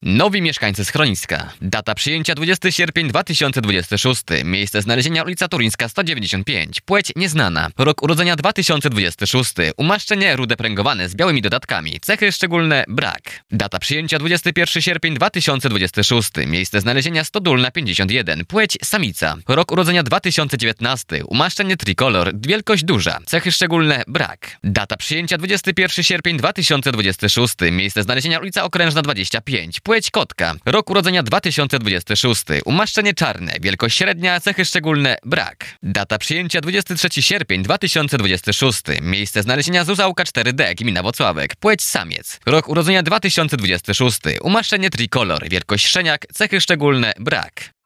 Nowi mieszkańcy schroniska. Data przyjęcia 20 sierpień 2026. Miejsce znalezienia ulica Turyńska 195. Płeć nieznana. Rok urodzenia 2026. Umaszczenie rude pręgowane z białymi dodatkami. Cechy szczególne brak. Data przyjęcia 21 sierpień 2026. Miejsce znalezienia Stodólna 51. Płeć samica. Rok urodzenia 2019. Umaszczenie trikolor. Wielkość duża. Cechy szczególne brak. Data przyjęcia 21 sierpień 2026. Miejsce znalezienia ulica Okrężna 25. Płeć kotka. Rok urodzenia 2026. Umaszczenie czarne. Wielkość średnia. Cechy szczególne brak. Data przyjęcia 23 sierpień 2026. Miejsce znalezienia Zuzałka 4D. Gmina Włocławek. Płeć samiec. Rok urodzenia 2026. Umaszczenie trikolor. Wielkość szczeniak. Cechy szczególne brak.